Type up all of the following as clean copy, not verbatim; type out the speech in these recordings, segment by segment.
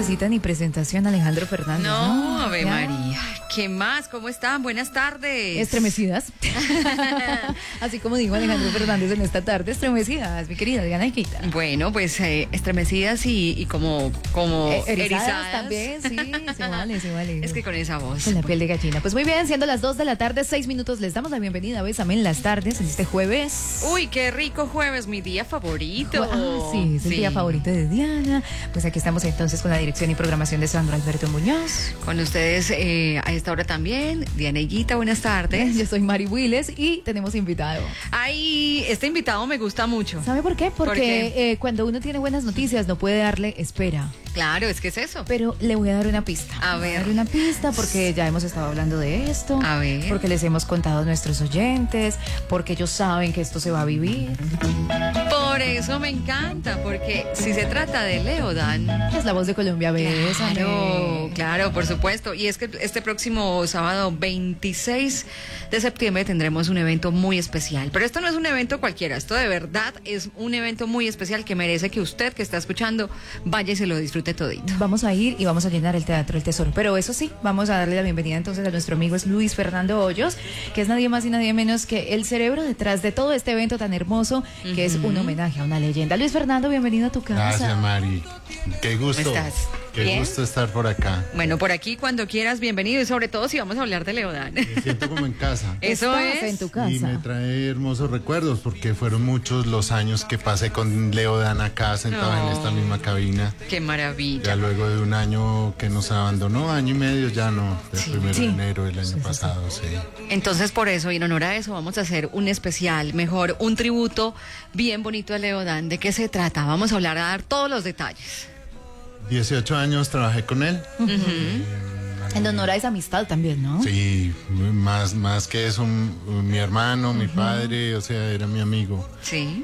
necesita ni presentación Alejandro Fernández. No, Ave María. ¿Qué más? ¿Cómo están? Buenas tardes. Estremecidas. Así como dijo Alejandro Fernández en esta tarde, estremecidas, mi querida Diana Iquita. Bueno, pues estremecidas y como erizadas también, sí, se vale. Es que con esa voz. Con la piel de gallina. Pues muy bien, siendo las 2 de la tarde, 6 minutos, les damos la bienvenida a Bésame en las tardes, en este jueves. Uy, qué rico jueves, mi día favorito. Sí, es el día favorito de Diana. Pues aquí estamos entonces con la dirección y programación de Sandro Alberto Muñoz. Con ustedes a esta hora también, Diana Higuita, buenas tardes. Yo soy Mari Willes y tenemos invitado. Ay, este invitado me gusta mucho. ¿Sabe por qué? Porque cuando uno tiene buenas noticias no puede darle espera. Claro, es que es eso. Pero le voy a dar una pista. A ver. Voy a dar una pista porque ya hemos estado hablando de esto. A ver. Porque les hemos contado a nuestros oyentes, porque ellos saben que esto se va a vivir. Por eso me encanta, porque si se trata de Leodan. Es la voz de Colombia, Bésame. Claro, por supuesto. Y es que este próximo sábado 26 de septiembre tendremos un evento muy especial. Pero esto no es un evento cualquiera, esto de verdad es un evento muy especial que merece que usted que está escuchando vaya y se lo disfrute todito. Vamos a ir y vamos a llenar el Teatro El Tesoro. Pero eso sí, vamos a darle la bienvenida entonces a nuestro amigo Luis Fernando Hoyos, que es nadie más y nadie menos que el cerebro detrás de todo este evento tan hermoso, que es un homenaje a una leyenda. Luis Fernando, bienvenido a tu casa. Gracias, Mari. Qué gusto. ¿Cómo estás? Qué ¿Bien? gusto estar por acá. Bueno, por aquí cuando quieras, bienvenido, y sobre todo si vamos a hablar de Leodan. Me siento como en casa. Eso Estás es. en tu casa. Y me trae hermosos recuerdos porque fueron muchos los años que pasé con Leodan acá sentado en esta misma cabina. Qué maravilla. Ya luego de un año que nos abandonó, año y medio ya no, del 1 de enero del año pasado, sí. Entonces, por eso, y en honor a eso, vamos a hacer un especial, mejor, un tributo bien bonito a Leodan. ¿De qué se trata? Vamos a hablar, a dar todos los detalles. 18 años trabajé con él. En honor a esa amistad también, ¿no? Sí, más que eso, mi hermano, mi padre, o sea, era mi amigo. Sí.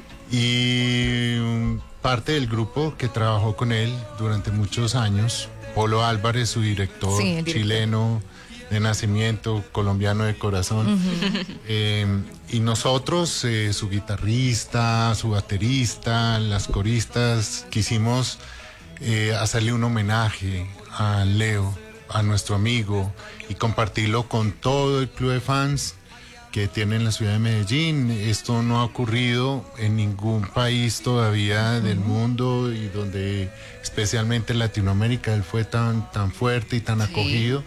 Y parte del grupo que trabajó con él durante muchos años, Polo Álvarez, su director, Sí, el director. chileno de nacimiento, colombiano de corazón, y nosotros, su guitarrista, su baterista, las coristas, quisimos hacerle un homenaje a Leo, a nuestro amigo, y compartirlo con todo el club de fans que tiene en la ciudad de Medellín. Esto no ha ocurrido en ningún país todavía del mundo, y donde especialmente en Latinoamérica él fue tan fuerte y tan acogido.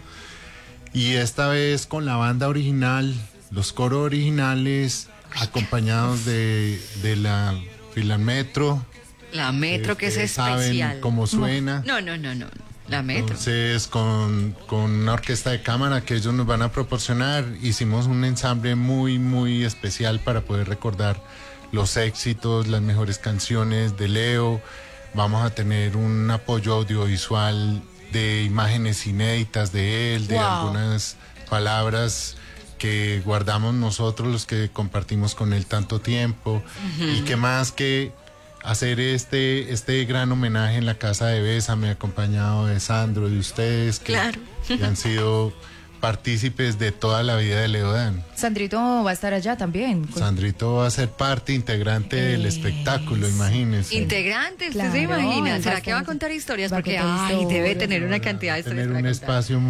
Y esta vez con la banda original, los coros originales, acompañados de la Filarmetro. La Metro, que es especial. Saben cómo suena. No. La Metro. Entonces, con una orquesta de cámara que ellos nos van a proporcionar, hicimos un ensamble muy especial para poder recordar los éxitos, las mejores canciones de Leo. Vamos a tener un apoyo audiovisual de imágenes inéditas de él, de algunas palabras que guardamos nosotros, los que compartimos con él tanto tiempo. Y qué más que hacer este gran homenaje en la casa de Bésame, acompañado de Sandro, de ustedes, que han sido partícipes de toda la vida de Leodan. Sandrito va a estar allá también. Sandrito va a ser parte integrante del espectáculo, imagínense. Integrante, ¿usted Claro, se imagina? él va ¿Será a que va a estar- contar historias? va a Porque contar debe historias, tener una cantidad de historias Tener para un contar. espacio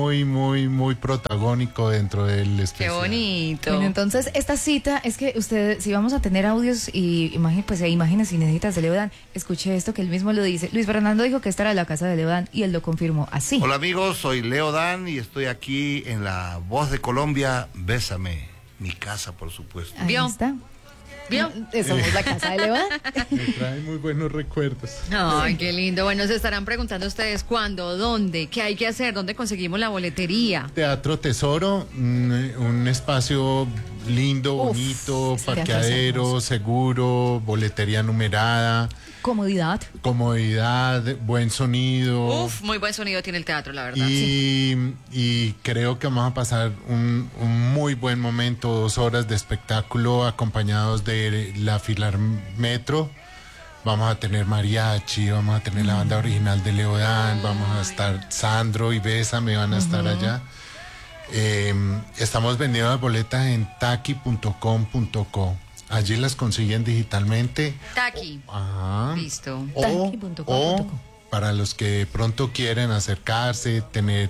muy protagónico dentro del Qué especial. bonito. Bueno, entonces esta cita es que ustedes, si vamos a tener audios y imágenes inéditas de Leodan, escuche esto que él mismo lo dice. Luis Fernando dijo que esta era la casa de Leodan y él lo confirmó así. Hola amigos, soy Leodan y estoy aquí en la Voz de Colombia, Bésame, mi casa por supuesto. Ahí ¿Vio? está. ¿Vio? Somos la casa de Leodan. Me trae muy buenos recuerdos. Ay, qué lindo. Bueno, se estarán preguntando ustedes cuándo, dónde, qué hay que hacer, dónde conseguimos la boletería. Teatro Tesoro, un espacio lindo, bonito, ese teatro es parqueadero, hermoso. seguro, boletería numerada, Comodidad. comodidad, buen sonido. Uf, muy buen sonido tiene el teatro, la verdad. Y creo que vamos a pasar un muy buen momento, 2 horas de espectáculo acompañados de la Filarmetro. Vamos a tener mariachi, vamos a tener la banda original de Leodan, vamos a estar Sandro y Bésame, van a estar allá. Estamos vendiendo las boletas en taki.com.co. Allí las consiguen digitalmente. Taki. Ajá. Listo. O, Taki.com.co. para los que de pronto quieren acercarse, tener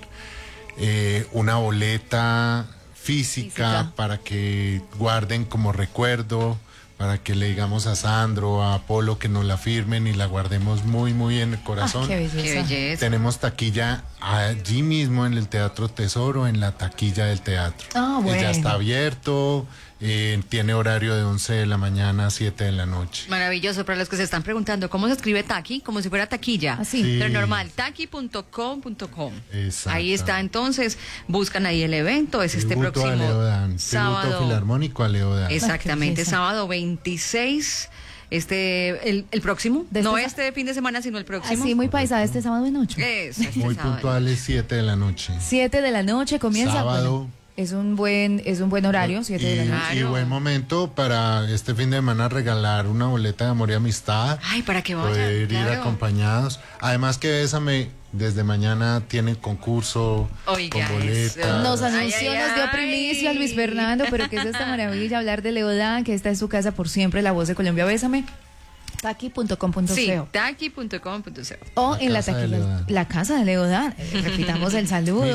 una boleta física para que guarden como recuerdo, para que le digamos a Sandro, a Apolo que nos la firmen y la guardemos muy, muy en el corazón. Qué belleza. Qué belleza. Tenemos taquilla allí mismo en el Teatro Tesoro, en la taquilla del teatro. Ah, bueno. Ya está abierto, tiene horario de 11 de la mañana a 7 de la noche. Maravilloso. Para los que se están preguntando, ¿cómo se escribe Taqui? Como si fuera taquilla. Así. Sí. Pero normal, taqui.com.com. Exacto. Ahí está, entonces, buscan ahí el evento, es este Tributo a próximo Leo Dan, tributo sábado. filarmónico a Leo Dan. Exactamente, belleza. sábado 26, el próximo, De no este este fin de semana, sino el próximo. Así muy paisa este sábado en 8. Eso, este Muy sábado. puntuales, 7 de la noche. 7 de la noche comienza. Sábado. Bueno, es un buen horario, 7 de la noche. Y Claro. buen momento para este fin de semana regalar una boleta de amor y amistad. Ay, para que vayan. Poder ir claro. acompañados. Además que Bésame desde mañana tiene concurso Oiga, con boletas. eso. Nos Ay, anunció, ay, nos dio ay. primicia Luis Fernando, pero que es esta maravilla hablar de Leodán, que esta es su casa por siempre, la voz de Colombia. Bésame. Taqui.com.co. Sí, taqui.com.co. O La en la casa de taquilla, Leodán. la casa de Leodán. Repitamos el saludo.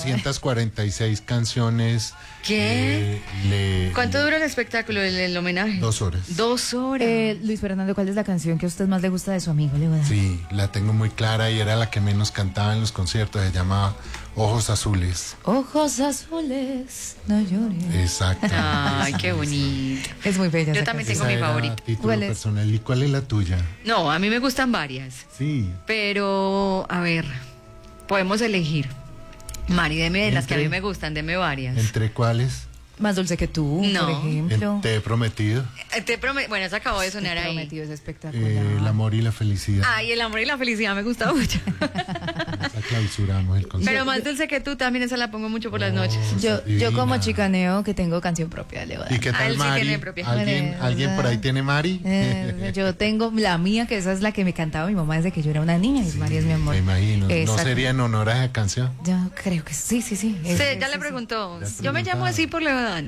1746 canciones. ¿Qué? ¿Cuánto dura el espectáculo, el homenaje? 2 horas. 2 horas. Luis Fernando, ¿cuál es la canción que a usted más le gusta de su amigo Leodán? Sí, la tengo muy clara y era la que menos cantaba en los conciertos. Se llama Ojos Azules. Ojos azules, no llores. Exacto. Ay, qué bonito. Es muy bella. Yo esa también canción. tengo mi Esa era favorita. título ¿Cuál es? personal. ¿Y cuál es la tuya? No, a mí me gustan varias, Sí. pero a ver, podemos elegir. Mari, deme de las que a mí Entre- me gustan, deme varias. ¿Entre cuáles? Más dulce que tú, No. por ejemplo. Te he prometido. Bueno, eso acabó de sonar ahí. Prometido es espectacular. El amor y la felicidad. Ay, el amor y la felicidad me gusta mucho. Esa clausuramos el concierto. Pero más dulce que tú, también esa la pongo mucho por las noches. Yo divina. como chicaneo que tengo canción propia de Leodán. ¿Y qué Ah, tal él sí Mari? tiene propia. ¿Alguien por ahí tiene Mari? Yo tengo la mía, que esa es la que me cantaba mi mamá desde que yo era una niña, y María es mi amor. Me imagino. ¿No Exacto. sería en honor a esa canción? Yo creo que sí, sí. Sí, ya le preguntó. Yo me llamo así por Leodán.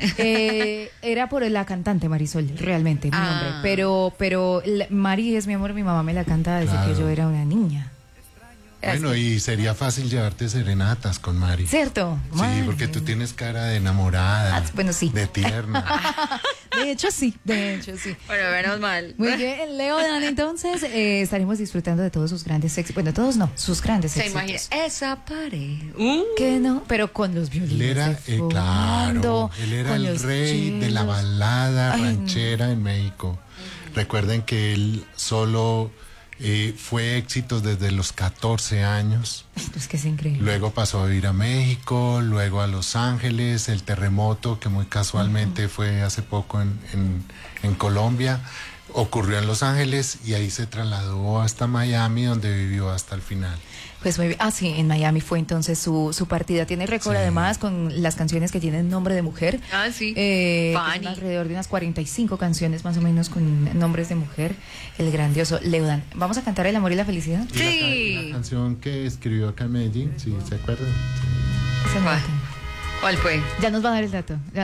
Era por la cantante Marisol, realmente, mi Ah. nombre. Pero Mari es mi amor, mi mamá me la canta desde Claro. que yo era una niña. Bueno, y sería fácil llevarte serenatas con Mari. ¿Cierto? Sí, Mari. porque tú tienes cara de enamorada. Ah, bueno, sí. De tierna. De hecho, sí. Bueno, menos mal. Muy bien, Leodán, entonces estaremos disfrutando de todos sus grandes éxitos. Bueno, todos no, sus grandes Se éxitos. imagina. Esa pared. Que no, pero con los violines. Él era, de fondo, claro, él era con el los rey de la chelos. balada Ay, no. ranchera en México. Recuerden que él solo fue éxitos desde los 14 años. Es que es increíble. Luego pasó a vivir a México, luego a Los Ángeles, el terremoto que muy casualmente fue hace poco en Colombia, ocurrió en Los Ángeles y ahí se trasladó hasta Miami donde vivió hasta el final. Pues muy bien. Ah, sí, en Miami fue entonces su partida. Tiene récord Sí. además con las canciones que tienen nombre de mujer. Ah, sí. Que son Fanny. alrededor de unas 45 canciones más o menos con nombres de mujer. El grandioso Leodán. ¿Vamos a cantar El amor y la felicidad? Y Sí. la canción que escribió acá en Medellín, ¿sí se acuerdan? Sí. Esa no la ¿Cuál? tengo. ¿Cuál fue? Ya nos va a dar el dato.